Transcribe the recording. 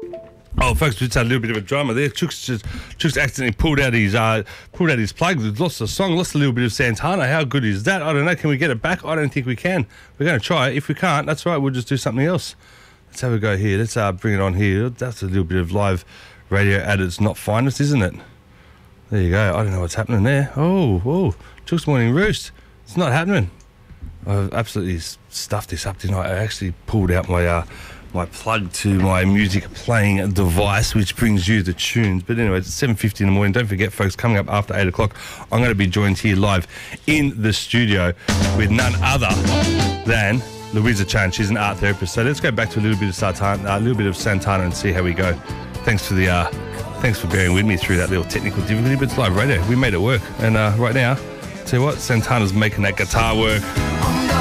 Oh, folks, we just had a little bit of a drama there. Chooks accidentally pulled out his plug. We've lost the song, lost a little bit of Santana. How good is that? I don't know. Can we get it back? I don't think we can. We're going to try it. If we can't, that's right. We'll just do something else. Let's have a go here. Let's bring it on here. That's a little bit of live radio at its not finest, isn't it? There you go. I don't know what's happening there. Oh, Chooks Morning Roost. It's not happening. I've absolutely stuffed this up tonight. I actually pulled out my plug to my music playing device, which brings you the tunes. But anyway, it's 7:50 in the morning. Don't forget, folks, coming up after 8 o'clock, I'm going to be joined here live in the studio with none other than Louisa Chan. She's an art therapist. So let's go back to a little bit of Santana and see how we go. Thanks for bearing with me through that little technical difficulty, but it's live radio. We made it work. And right now, tell you what, Santana's making that guitar work.